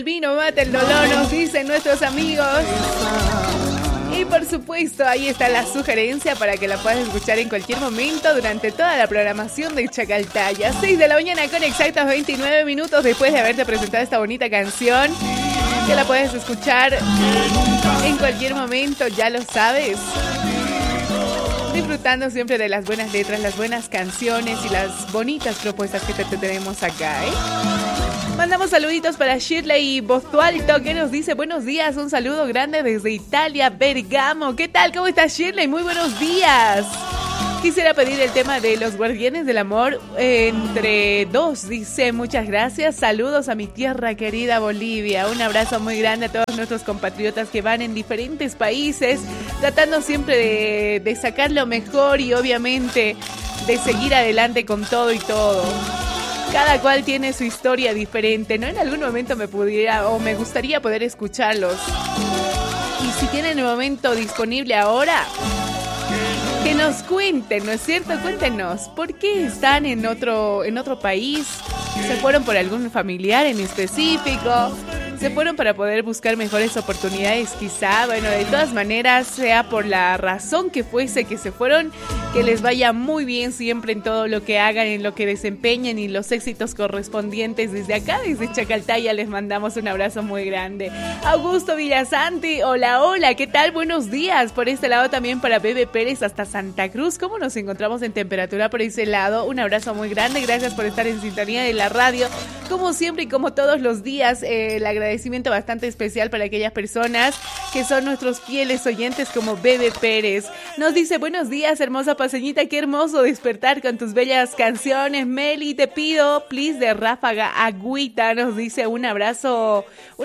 Vino mata el dolor, nos dicen nuestros amigos. Y por supuesto, ahí está la sugerencia para que la puedas escuchar en cualquier momento durante toda la programación de Chacaltaya. 6 de la mañana con exactos 29 minutos después de haberte presentado esta bonita canción, que la puedes escuchar en cualquier momento, ya lo sabes. Disfrutando siempre de las buenas letras, las buenas canciones y las bonitas propuestas que te tenemos acá, ¿eh? Mandamos saluditos para Shirley Bostualto, que nos dice buenos días, un saludo grande desde Italia, Bergamo. ¿Qué tal? ¿Cómo estás, Shirley? Muy buenos días. Quisiera pedir el tema de Los Guardianes del Amor entre dos. Dice, muchas gracias. Saludos a mi tierra querida Bolivia. Un abrazo muy grande a todos nuestros compatriotas que van en diferentes países, tratando siempre de sacar lo mejor y obviamente de seguir adelante con todo y todo. Cada cual tiene su historia diferente, ¿no? En algún momento me gustaría poder escucharlos. Y si tienen el momento disponible ahora, que nos cuenten, ¿no es cierto? Cuéntenos, ¿por qué están en otro país? ¿Se fueron por algún familiar en específico? ¿Se fueron para poder buscar mejores oportunidades quizá? Bueno, de todas maneras, sea por la razón que fuese que se fueron, que les vaya muy bien siempre en todo lo que hagan, en lo que desempeñen y los éxitos correspondientes. Desde acá, desde Chacaltaya, les mandamos un abrazo muy grande. Augusto Villasanti, hola, hola, ¿qué tal? Buenos días. Por este lado también para Bebe Pérez hasta Santa Cruz. ¿Cómo nos encontramos en temperatura por ese lado? Un abrazo muy grande, gracias por estar en sintonía de la radio. Como siempre y como todos los días, el agradecimiento bastante especial para aquellas personas que son nuestros fieles oyentes como Bebe Pérez. Nos dice, buenos días, hermosa paseñita, qué hermoso despertar con tus bellas canciones. Meli, te pido, please, de Ráfaga Agüita. Nos dice un abrazo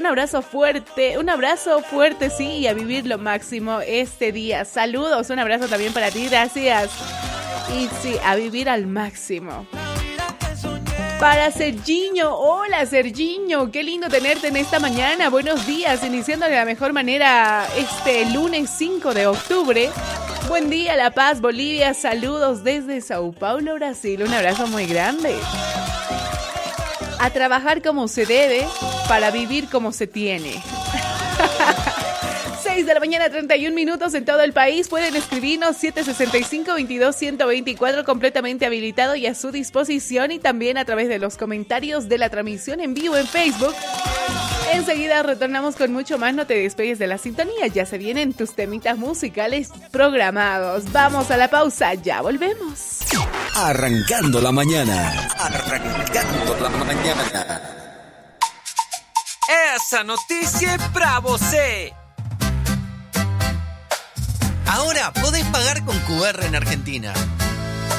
fuerte, sí, y a vivir lo máximo este día. Saludos, un abrazo también para ti, gracias. Y sí, a vivir al máximo. Para Sergiño, hola Sergiño, qué lindo tenerte en esta mañana, buenos días, iniciando de la mejor manera este lunes 5 de octubre. Buen día, La Paz, Bolivia, saludos desde Sao Paulo, Brasil, un abrazo muy grande. A trabajar como se debe, para vivir como se tiene. 6 de la mañana, 31 minutos en todo el país. Pueden escribirnos 765-22-124, completamente habilitado y a su disposición, y también a través de los comentarios de la transmisión en vivo en Facebook. Enseguida retornamos con mucho más, no te despegues de la sintonía, ya se vienen tus temitas musicales programados. Vamos a la pausa, ya volvemos. Arrancando la mañana. Essa noticia es para você. Ahora podés pagar con QR en Argentina.